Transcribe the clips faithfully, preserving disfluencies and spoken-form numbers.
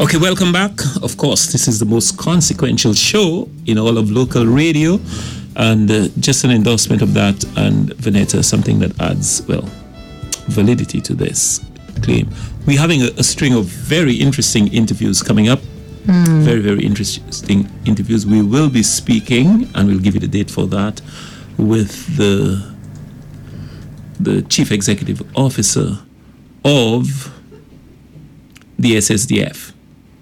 Okay, welcome back. Of course, this is the most consequential show in all of local radio, and uh, just an endorsement of that, and Veneta, something that adds, well, validity to this claim. We're having a, a string of very interesting interviews coming up. Mm. Very, very interesting interviews. We will be speaking, and we'll give you the date for that, with the the Chief Executive Officer of the S S D F.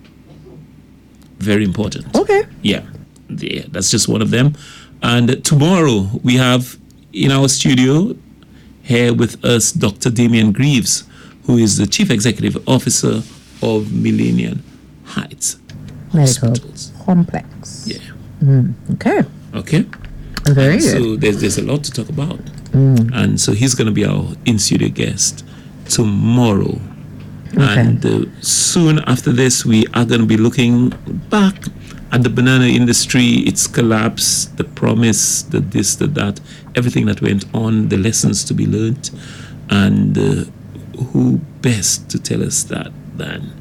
Very important. Okay. Yeah. Yeah, that's just one of them. And tomorrow we have in our studio here with us Doctor Damian Greaves, who is the Chief Executive Officer of Millennium Heights Medical Hospitals. Complex. Yeah. Mm. Okay. Okay. Very and good. So there's there's a lot to talk about. Mm. And so he's going to be our in-studio guest tomorrow. Okay. And uh, soon after this, we are going to be looking back at the banana industry, its collapse, the promise, the this, the that, everything that went on, the lessons to be learned. And uh, who best to tell us that than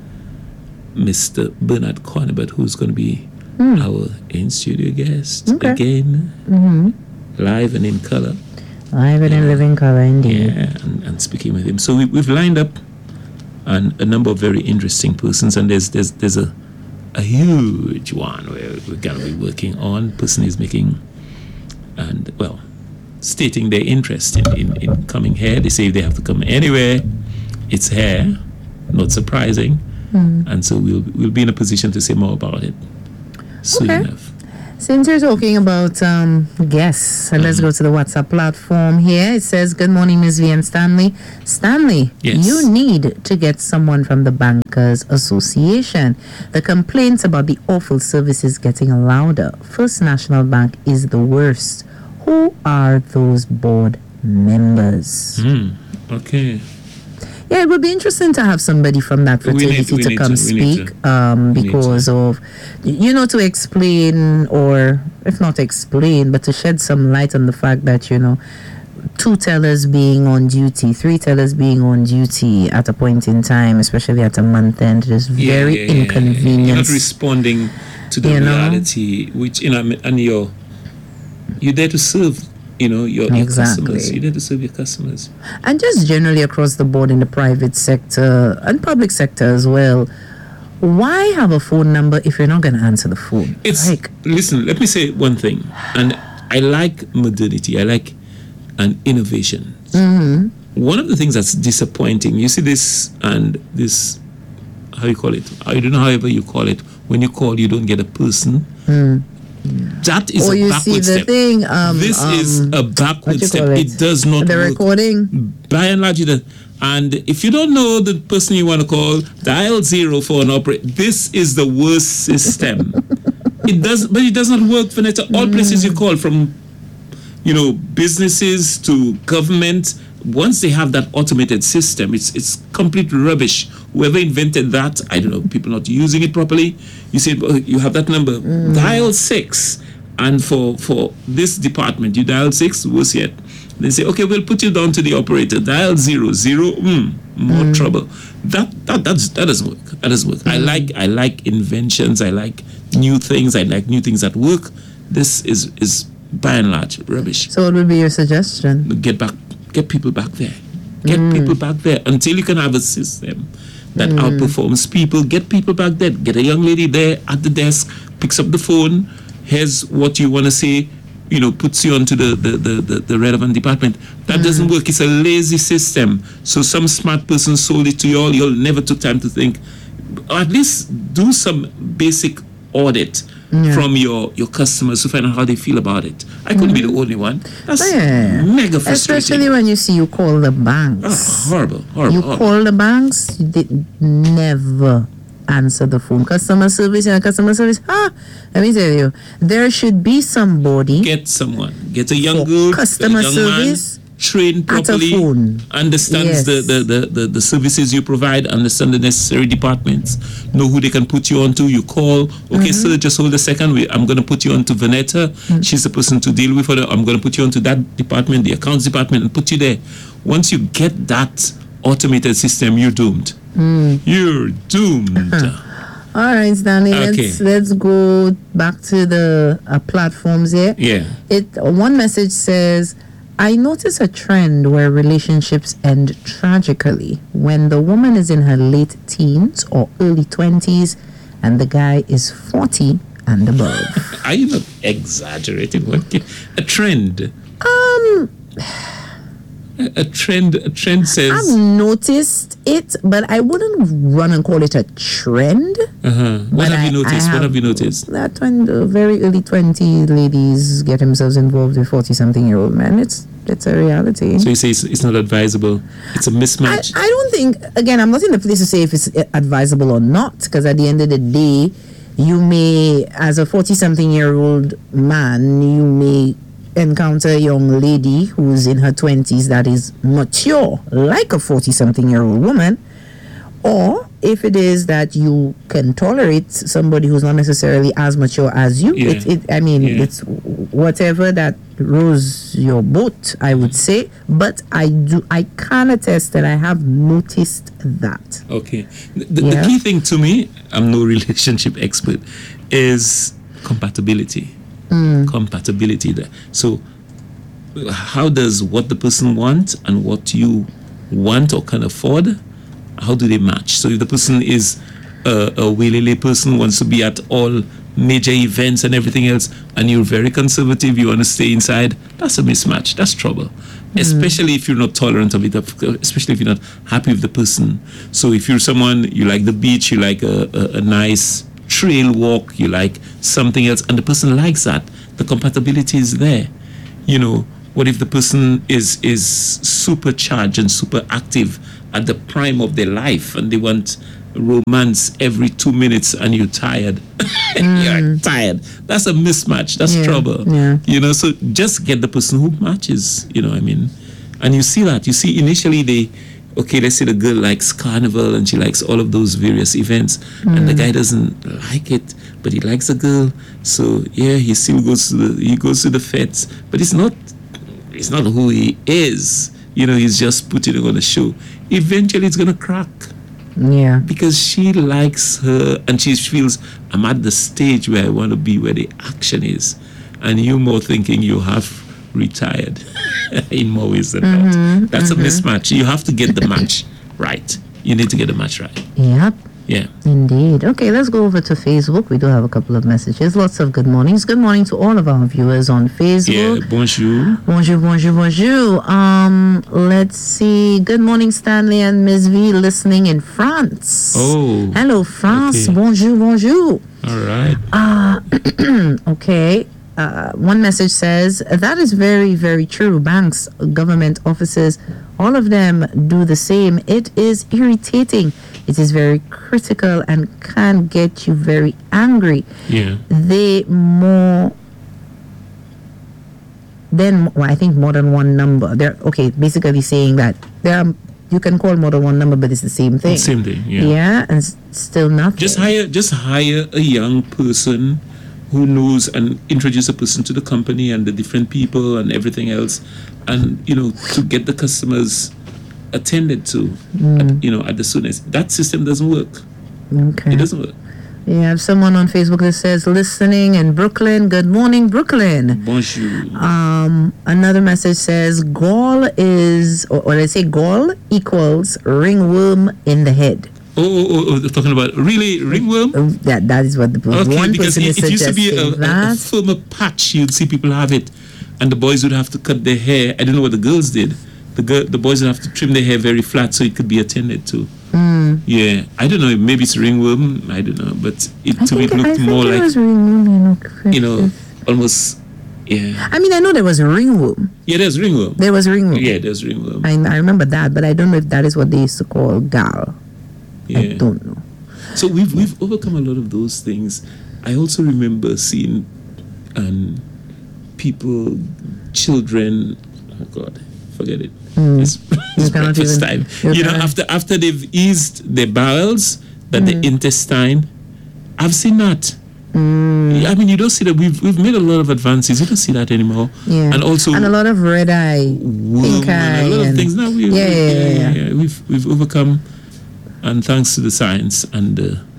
Mister Bernard Cornebert, who's going to be mm. our in-studio guest okay. again, mm-hmm. live and in color. Live and yeah. in living color, indeed. Yeah, and, and speaking with him. So we, we've lined up and a number of very interesting persons, and there's there's there's a a huge one where we're going to be working on. Person is making and well stating their interest in, in, in coming here. They say if they have to come anywhere, it's here. Not surprising. Mm. And so we'll we'll be in a position to say more about it soon okay. enough. Since you're talking about um, guests, mm-hmm. let's go to the WhatsApp platform here. It says, good morning, Miz V and Stanley. Stanley, yes. you need to get someone from the Bankers Association. The complaints about the awful services getting louder. First National Bank is the worst. Who are those board members? Mm. Okay. Yeah, it would be interesting to have somebody from that fraternity need, to come to, speak um, because of, you know, to explain, or if not explain, but to shed some light on the fact that, you know, two tellers being on duty, three tellers being on duty at a point in time, especially at a month end, is yeah, very yeah, yeah, inconvenient. You're not responding to the you reality, know? which, you know, and you're, you're there to serve. You know, your, your exactly. customers. You need to serve your customers. And just generally across the board in the private sector and public sector as well, why have a phone number if you're not going to answer the phone? It's like, listen, let me say one thing. And I like modernity. I like an innovation. Mm-hmm. One of the things that's disappointing, you see this and this, how you call it? I don't know, however you call it. When you call, you don't get a person. Mm. That is or a you backward see the step. Thing, um, this um, is a backward step. It? it does not the work. recording. By and large, it, and if you don't know the person you want to call, dial zero for an operator. This is the worst system. It does, but it does not work for net. All mm. places you call, from, you know, businesses to government. Once they have that automated system, it's it's complete rubbish. Whoever invented that, I don't know, people not using it properly. You say, oh, you have that number, mm. dial six. And for, for this department, you dial six, worse yet. They say, okay, we'll put you down to the operator. Dial zero, zero, mm, more mm. trouble. That that that's, that doesn't work. That doesn't work. Mm. I like I like inventions. I like new things. I like new things that work. This is is by and large rubbish. So what would be your suggestion? Get back, get people back there. Get mm. people back there until you can have a system that mm. outperforms people. Get people back there. Get a young lady there at the desk, picks up the phone. Here's what you want to say, you know, puts you onto the, the, the, the, the relevant department. That mm. doesn't work. It's a lazy system. So some smart person sold it to you all. You'll never took time to think. Or at least do some basic audit yeah. from your, your customers to find out how they feel about it. I couldn't mm. be the only one. That's yeah. mega frustrating. Especially when you see you call the banks. Oh, horrible, horrible. You horrible. call the banks, they never answer the phone. Customer service and customer service. Ah, let me tell you, there should be somebody. Get someone. Get a young girl, customer a young service. Man, trained properly, at a phone. understands Yes. the, the, the, the, the services you provide, understand the necessary departments, know who they can put you on to. You call, okay, mm-hmm. sir, just hold a second. We, I'm going to put you on to Veneta. Mm-hmm. She's the person to deal with her. I'm going to put you on to that department, the accounts department, and put you there. Once you get that automated system, you're doomed. Mm. You're doomed. Uh-huh. All right, Stanley. Okay. Let's let's go back to the uh, platforms here. Yeah. It one message says, I notice a trend where relationships end tragically when the woman is in her late teens or early twenties and the guy is forty and above. Are you not exaggerating? What ca- a trend? Um, A, a trend. A trend says. I've noticed it, but I wouldn't run and call it a trend. Uh-huh. What But have I- you noticed? I What have have you noticed? That when the very early twenty ladies get themselves involved with forty-something-year-old men, it's it's a reality. So you say it's, it's not advisable. It's a I, mismatch. I don't think, again, I'm not in the place to say if it's advisable or not, because at the end of the day, you may, as a forty-something-year-old man, you may encounter a young lady who's in her twenties that is mature, like a forty-something-year-old woman, or if it is that you can tolerate somebody who's not necessarily as mature as you, Yeah. it, it, I mean, Yeah. it's whatever that rows your boat, I would say. But I do, I can attest that I have noticed that. Okay. The, the, Yeah. the key thing to me, I'm no relationship expert, is compatibility. Compatibility there. So, how does what the person wants and what you want or can afford, how do they match? So, if the person is a, a willily person, wants to be at all major events and everything else, and you're very conservative, you want to stay inside, that's a mismatch. That's trouble. Especially if you're not tolerant of it, especially if you're not happy with the person. So if you're someone, you like the beach, you like a, a, a nice trail walk, you like something else, and the person likes that, the compatibility is there. You know, what if the person is is supercharged and super active at the prime of their life and they want romance every two minutes and you're tired? You're tired. That's a mismatch. That's Yeah, trouble. yeah. You know, so just get the person who matches, you know what I mean? And you see that. You see initially they, okay, let's say the girl likes carnival and she likes all of those various events, and the guy doesn't like it, but he likes the girl. So yeah, he still goes to the he goes to the fets, but it's not it's not who he is. You know, he's just putting it on a show. Eventually it's gonna crack. Yeah. Because she likes her and she feels, I'm at the stage where I want to be, where the action is. And you more thinking you have retired in more ways than Mm-hmm, not. That's a mismatch. You have to get the match right. You need to get the match right. Yep. Yeah. Indeed. Okay, let's go over to Facebook. We do have a couple of messages. Lots of good mornings. Good morning to all of our viewers on Facebook. Yeah. Bonjour. Bonjour, bonjour, bonjour. Um, let's see. Good morning, Stanley and Miss V, listening in France. Oh. Hello, France. Okay. Bonjour, bonjour. All right. Uh, okay. Uh, one message says, that is very, very true. Banks, government offices, all of them do the same. It is irritating. It is very critical and can get you very angry. Yeah. They more then well, I think more than one number. They're okay, basically saying that there are, you can call more than one number, but it's the same thing. Same thing. Yeah. Yeah, and s- still nothing. Just hire just hire a young person who knows and introduce a person to the company and the different people and everything else, and you know, to get the customers attended to, at, you know, at the soonest. That system doesn't work. Okay. It doesn't work. You have someone on Facebook that says listening in Brooklyn. Good morning, Brooklyn. Bonjour. Um, another message says gall is, or, or let's say gall equals ringworm in the head. Oh, oh, oh, oh, they're talking about really ringworm. Uh, That that is what the Okay, one because person it, is it used to be a, suggesting. a, a that. firmer patch. You'd see people have it, and the boys would have to cut their hair. I don't know what the girls did. The girl, the boys would have to trim their hair very flat so it could be attended to. Mm. Yeah, I don't know. Maybe it's ringworm. I don't know, but it I to me think, it I looked think more it like was ringworm, you know. you know, precious. almost. Yeah, I mean, I know there was ringworm. yeah. There's ringworm. There was ringworm. Yeah, there's ringworm. I, I remember that, but I don't know if that is what they used to call gal. I Yeah. don't know. So we've we've overcome a lot of those things. I also remember seeing um, people, children. Oh God, forget it. Mm. It's, it's cannot breakfast even- time. you You know, cannot- after after they've eased their bowels, that the intestine. I've seen that. Mm. I mean, you don't see that. We've we've made a lot of advances. You don't see that anymore. Yeah. And also and a lot of red eye, worm pink eye, and a lot of and- things. Now we, Yeah, we, yeah, yeah, yeah. We've we've overcome, and thanks to the science and the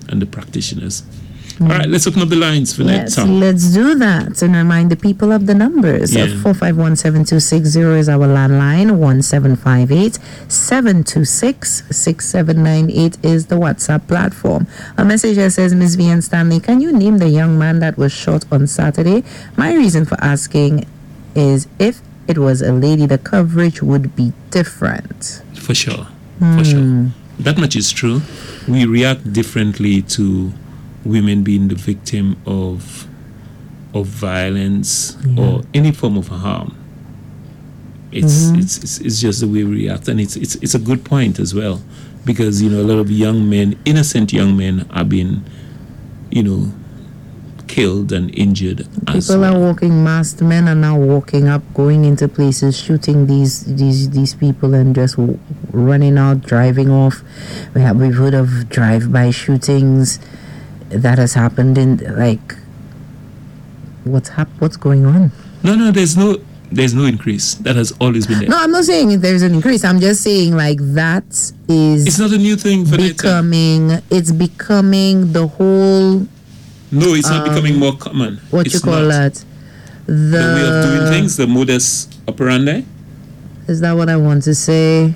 and the practitioners. All right, let's open up the lines for Yes, that. let's do that and remind the people of the numbers. Yeah. four five one, seven two six zero is our landline. one seven five eight, seven two six, six seven nine eight is the WhatsApp platform. A message here says, Miss Vian Stanley, can you name the young man that was shot on Saturday? My reason for asking is if it was a lady, the coverage would be different. For sure. For sure. That much is true. We react differently to women being the victim of of violence Yeah. or any form of harm. It's, Mhm. it's it's it's just the way we react, and it's it's it's a good point as well, because you know a lot of young men, innocent young men, are being, you know, killed and injured. As People well. are walking, masked men are now walking up, going into places, shooting these these these people, and just w- running out, driving off. We have we've heard of drive-by shootings that has happened in like what's hap- what's going on? No, no, there's no there's no increase. That has always been there. No, I'm not saying there's an increase. I'm just saying like that is It's not a new thing for Netta. becoming. It's becoming the whole No, it's not um, becoming more common. what It's you call not. that. The, The way of doing things, the modus operandi. Is that what I want to say?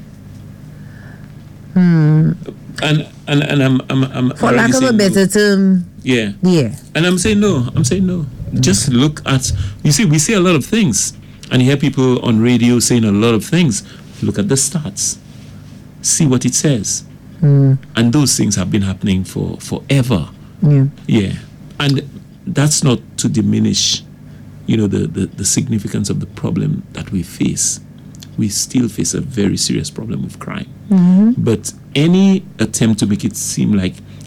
Hmm. And and and I'm I'm I'm For already lack of a saying no. better term, Yeah. yeah. And I'm saying no. I'm saying no. Just look at. You see, we say a lot of things, and you hear people on radio saying a lot of things. Look at the stats. See what it says. Mm, And those things have been happening for forever. yeah. Yeah. And that's not to diminish, you know, the, the, the significance of the problem that we face. We still face a very serious problem of crime. Mm-hmm. But any attempt to make it seem like